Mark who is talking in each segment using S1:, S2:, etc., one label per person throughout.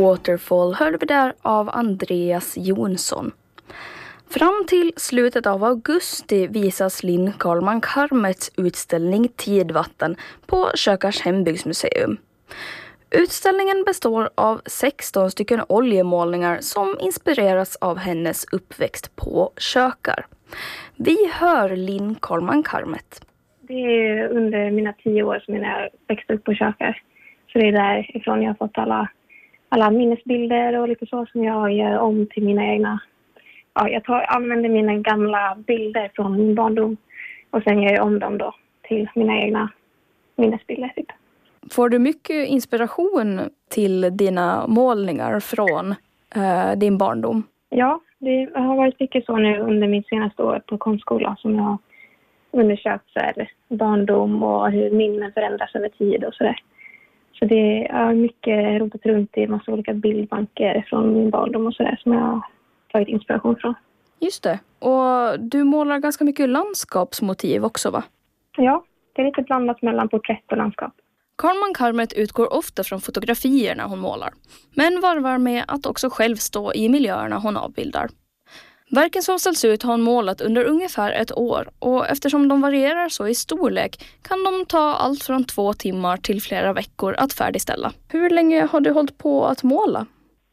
S1: Waterfall hörde vi där av Andreas Jonsson. Fram till slutet av augusti visas Linn Karlman Karmets utställning Tidvatten på Kökars hembygdsmuseum. Utställningen består av 16 stycken oljemålningar som inspireras av hennes uppväxt på Kökar. Vi hör Linn Karlman Karmet.
S2: Det är under mina 10 år som jag växte upp på Kökar. Så det är därifrån jag har fått alla minnesbilder och lite så som jag gör om till mina egna. Ja, jag använder mina gamla bilder från min barndom och sen gör jag om dem då till mina egna minnesbilder. Typ.
S1: Får du mycket inspiration till dina målningar från din barndom?
S2: Ja, det har varit mycket så nu under min senaste år på konstskola som jag har undersökt så här, barndom och hur minnen förändras över tid och sådär. Så det är mycket rotat runt i en massa olika bildbanker från min barndom och sådär som jag har tagit inspiration från.
S1: Just det. Och du målar ganska mycket landskapsmotiv också, va?
S2: Ja, det är lite blandat mellan porträtt och landskap.
S1: Karlman Karmet utgår ofta från fotografierna hon målar, men varvar med att också själv stå i miljöerna hon avbildar. Verken som ställs ut har hon målat under ungefär 1 år och eftersom de varierar så i storlek kan de ta allt från 2 timmar till flera veckor att färdigställa. Hur länge har du hållit på att måla?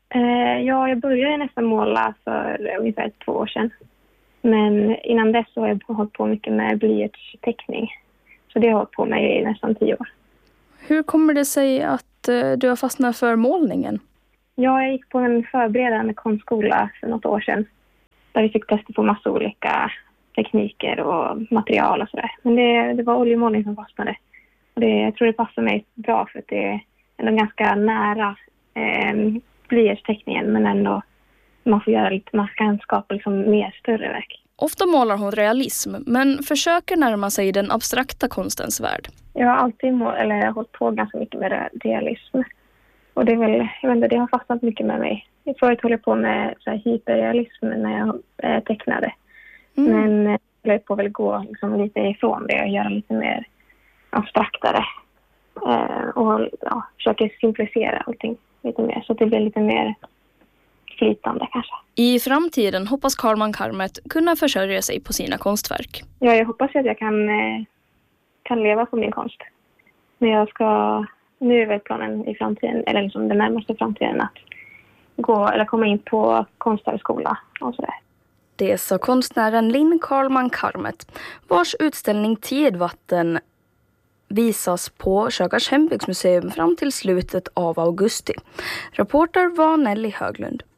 S2: Ja, jag började nästan måla för ungefär 2 år sedan. Men innan dess så har jag hållit på mycket med blyertsteckning. Så det har jag hållit på med i nästan 10 år.
S1: Hur kommer det sig att du har fastnat för målningen?
S2: Ja, jag gick på en förberedande konstskola för något år sedan. Där vi fick testa på massa olika tekniker och material och sådär. Men det var oljemålning som fastnade. Och jag tror det passar mig bra för att det är ändå ganska nära blyertsteckningen. Men ändå man kan skapa liksom mer större verk.
S1: Ofta målar hon realism, men försöker närma sig den abstrakta konstens värld.
S2: Jag har alltid hållit på ganska mycket med realism. Och det är väl, jag vet inte, det har fastnat mycket med mig. Förut höll jag på med så här hyperrealism när jag tecknade. Men jag höll på att gå liksom lite ifrån det och göra lite mer abstraktare. Och försöka simplicera allting lite mer så att det blir lite mer flytande kanske.
S1: I framtiden hoppas Karlman Karmet kunna försörja sig på sina konstverk.
S2: Ja, jag hoppas att jag kan leva på min konst. Men nu är väl planen i framtiden, eller liksom den närmaste framtiden att komma in på konsthögskola och sådär.
S1: Det sa konstnären Linn Karlman Karmet, vars utställning Tidvatten visas på Kökars hembygdsmuseum fram till slutet av augusti. Reporter var Nelly Höglund.